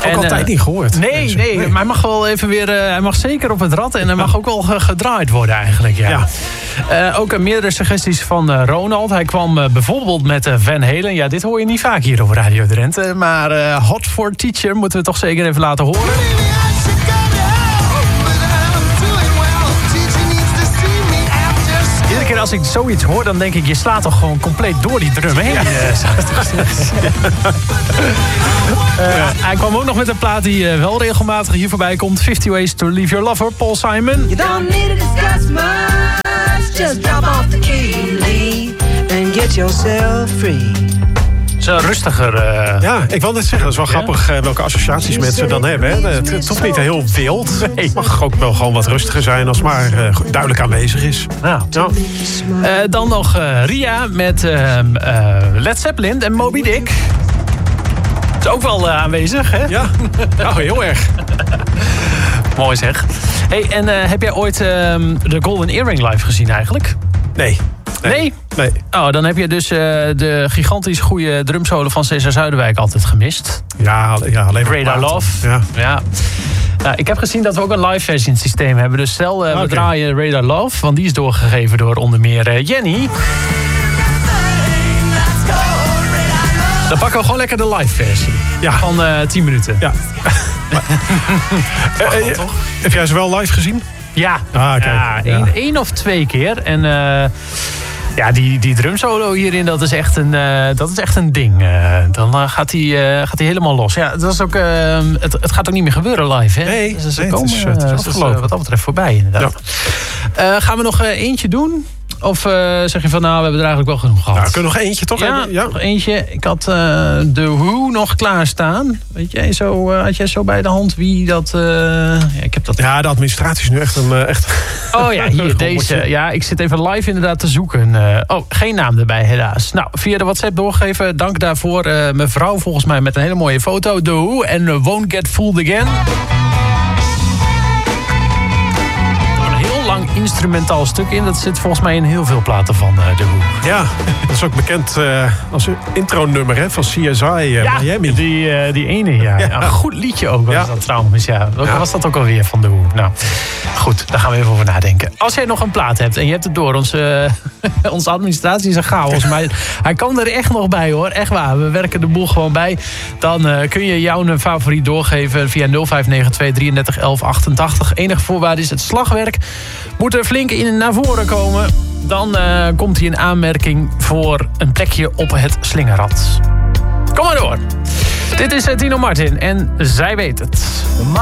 Ook al tijd niet gehoord. Nee, maar hij mag wel even weer... hij mag zeker op het rad en hij mag ook wel gedraaid worden eigenlijk. Ja. Ook meerdere suggesties van Ronald. Hij kwam bijvoorbeeld met Van Halen. Ja, dit hoor je niet vaak hier op Radio Drenthe. Maar Hot for Teacher moeten we toch zeker even laten horen. Iedere keer als ik zoiets hoor, dan denk ik... je slaat toch gewoon compleet door die drum heen. Hij kwam ook nog met een plaat die wel regelmatig hier voorbij komt. 50 Ways to Leave Your Lover, Paul Simon. You don't need to discuss much. Just drop off the key and get yourself free. Zo rustiger. Ja, ik wil net zeggen, dat is wel grappig welke associaties mensen dan hebben. Hè? Het hoeft niet heel wild. Nee. Het mag ook wel gewoon wat rustiger zijn als het maar duidelijk aanwezig is. Nou. Dan nog Ria met Led Zeppelin en Moby Dick. Dat is ook wel aanwezig, hè? Ja, nou, heel erg. Mooi zeg. Hey, en heb jij ooit de Golden Earring live gezien eigenlijk? Nee. Oh, dan heb je dus de gigantisch goede drumsolo van Cesar Zuiderwijk altijd gemist. Ja, alleen Radar Love. Ja. Nou, ik heb gezien dat we ook een live versie in het systeem hebben. Dus stel, we draaien Radar Love, want die is doorgegeven door onder meer Jenny. Dan pakken we gewoon lekker de live versie. Ja. Van 10 minuten. Ja. Heb jij ze wel live gezien? Ja, één of 2 keer. En die drumsolo hierin, dat is echt een ding. Dan gaat hij helemaal los. Ja, dat is ook, het gaat ook niet meer gebeuren live. Hè? Nee, dus het is afgelopen. Wat dat betreft voorbij inderdaad. Ja. Gaan we nog eentje doen? Of zeg je van, nou, we hebben er eigenlijk wel genoeg gehad? Nou, kunnen we nog eentje toch hebben? Ja, nog eentje. Ik had de Who nog klaarstaan. Weet jij zo, had jij zo bij de hand wie dat... ik heb dat... Ja, de administratie is nu echt een... Oh ja, hier, deze. Ja, ik zit even live inderdaad te zoeken. Geen naam erbij helaas. Nou, via de WhatsApp doorgeven. Dank daarvoor. Mevrouw volgens mij met een hele mooie foto. The Who en Won't Get Fooled Again. Lang instrumentaal stuk in. Dat zit volgens mij in heel veel platen van The Who. Ja, dat is ook bekend als een intronummer van CSI Miami. Die ene, ja. Een goed liedje ook was dat trouwens. Ja. Welke was dat ook alweer van The Who? Nou, goed, daar gaan we even over nadenken. Als jij nog een plaat hebt en je hebt het door, onze administratie is een chaos, maar hij kan er echt nog bij hoor. Echt waar, we werken de boel gewoon bij. Dan kun je jouw favoriet doorgeven via 0592 33 11 88. Enige voorwaarde is het slagwerk. Moet er flink in naar voren komen. Dan komt hij in aanmerking voor een plekje op het slingerrad. Kom maar door. Dit is Tino Martin en zij weet het.